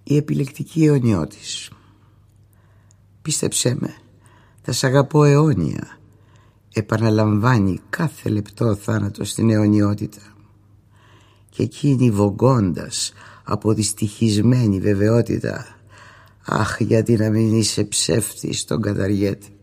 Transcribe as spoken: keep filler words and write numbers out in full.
Η επιλεκτική αιωνιώτης. Πίστεψέ με, θα σ' αγαπώ αιώνια. Επαναλαμβάνει κάθε λεπτό θάνατο στην αιωνιότητα. Και εκείνη βογκώντας από δυστυχισμένη βεβαιότητα, αχ, γιατί να μην είσαι ψεύτης τον καταργέτη.